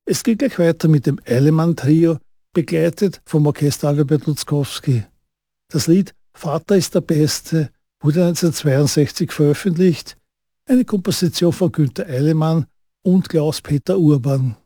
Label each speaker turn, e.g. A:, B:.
A: Es geht gleich weiter mit dem Eilemann-Trio, begleitet vom Orchester Albert Lutzkowski. Das Lied Vater ist der Beste wurde 1962 veröffentlicht, eine Komposition von Günter Eilemann und Klaus-Peter Urban.